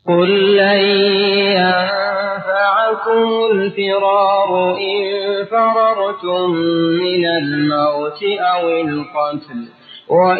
قل لن ينفعكم الفرار إن فررتم من الموت أو القتل